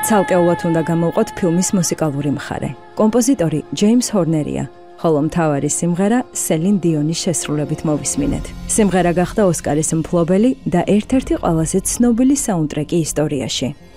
ცალკეულად უნდა გამოვყოთ ფილმის მუსიკალური მხარე. კომპოზიტორი ჯეიმს ჰორნერია, ხოლო მთავარი სიმღერა სელინ დიონის შესრულებით მოვისმინეთ. სიმღერა გახდა ოსკარის მფლობელი და ერთ-ერთი ყველაზე ცნობილი საუნდტრეკი ისტორიაში.